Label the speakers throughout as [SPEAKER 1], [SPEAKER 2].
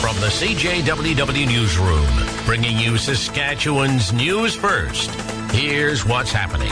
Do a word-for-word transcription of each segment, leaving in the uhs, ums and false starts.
[SPEAKER 1] From the C J W W Newsroom, bringing you Saskatchewan's news first. Here's what's happening.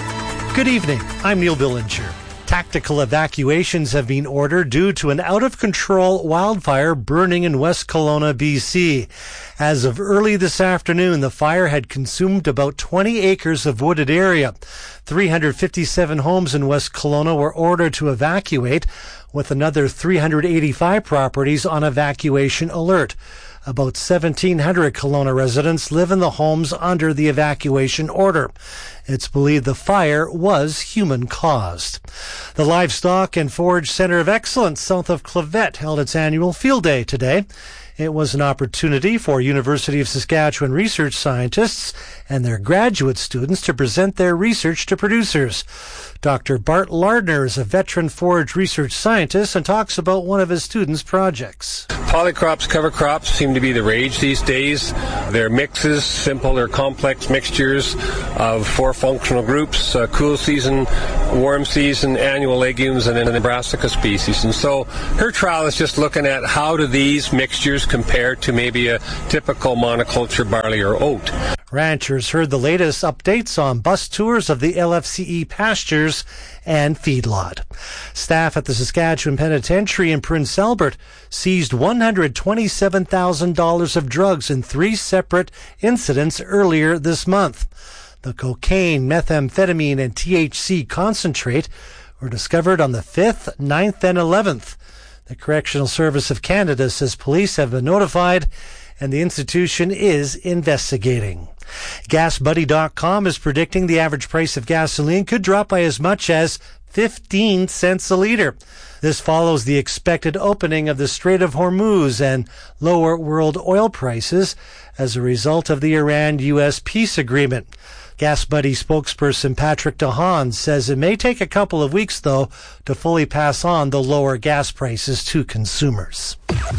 [SPEAKER 2] Good evening. I'm Neil Billinger. Tactical evacuations have been ordered due to an out-of-control wildfire burning in West Kelowna, B C. As of early this afternoon, the fire had consumed about twenty acres of wooded area. three hundred fifty-seven homes in West Kelowna were ordered to evacuate, with another three hundred eighty-five properties on evacuation alert. About seventeen hundred Kelowna residents live in the homes under the evacuation order. It's believed the fire was human-caused. The Livestock and Forage Centre of Excellence south of Clavet held its annual field day today. It was an opportunity for University of Saskatchewan research scientists and their graduate students to present their research to producers. Doctor Bart Lardner is a veteran forage research scientist and talks about one of his students' projects.
[SPEAKER 3] Polycrops, cover crops seem to be the rage these days. They're mixes, simple or complex mixtures of four functional groups, uh, cool season, warm season, annual legumes, and then a brassica species. And so her trial is just looking at how do these mixtures compare to maybe a typical monoculture barley or oat.
[SPEAKER 2] Ranchers heard the latest updates on bus tours of the L F C E pastures and feedlot. Staff at the Saskatchewan Penitentiary in Prince Albert seized one hundred twenty-seven thousand dollars of drugs in three separate incidents earlier this month. The cocaine, methamphetamine, and T H C concentrate were discovered on the fifth, ninth, and eleventh. The Correctional Service of Canada says police have been notified and the institution is investigating. Gas Buddy dot com is predicting the average price of gasoline could drop by as much as fifteen cents a litre. This follows the expected opening of the Strait of Hormuz and lower world oil prices as a result of the Iran U S peace agreement. Gas Buddy spokesperson Patrick DeHaan says it may take a couple of weeks, though, to fully pass on the lower gas prices to consumers.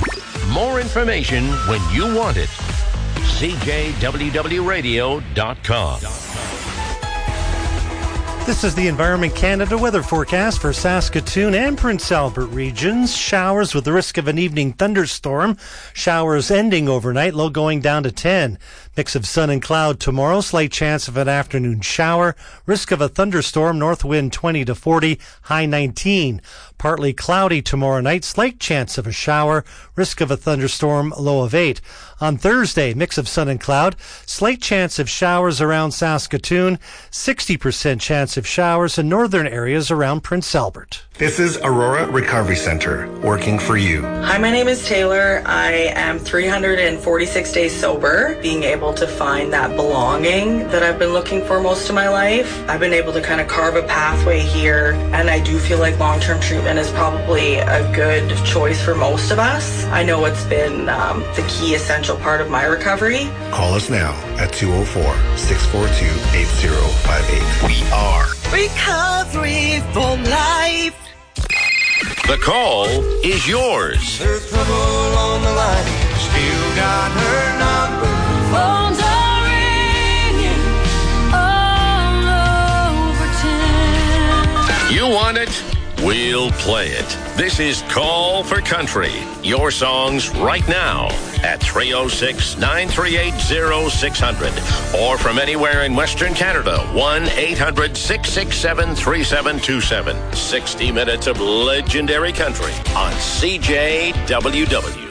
[SPEAKER 1] More information when you want it. C J W W radio dot com.
[SPEAKER 2] This is the Environment Canada weather forecast for Saskatoon and Prince Albert regions. Showers with the risk of an evening thunderstorm. Showers ending overnight, low going down to ten. Mix of sun and cloud tomorrow. Slight chance of an afternoon shower. Risk of a thunderstorm. North wind twenty to forty. High nineteen. Partly cloudy tomorrow night. Slight chance of a shower. Risk of a thunderstorm. Low of eight. On Thursday, mix of sun and cloud. Slight chance of showers around Saskatoon. sixty percent chance of showers in northern areas around Prince Albert.
[SPEAKER 4] This is Aurora Recovery Center, working for you.
[SPEAKER 5] Hi, my name is Taylor. I am three hundred forty-six days sober, being able to find that belonging that I've been looking for most of my life. I've been able to kind of carve a pathway here, and I do feel like long-term treatment is probably a good choice for most of us. I know it's been um, the key essential part of my recovery.
[SPEAKER 4] Call us now at two oh four, six four two, eight oh five eight. We are
[SPEAKER 6] Recovery for Life.
[SPEAKER 1] The call is yours.
[SPEAKER 6] There's trouble on the line. Still got her number. Phones are ringing all over town.
[SPEAKER 1] You want it? We'll play it. This is Call for Country. Your songs right now at three oh six, nine three eight, oh six hundred. Or from anywhere in Western Canada, one eight hundred, six six seven, three seven two seven. sixty minutes of legendary country on C J W W.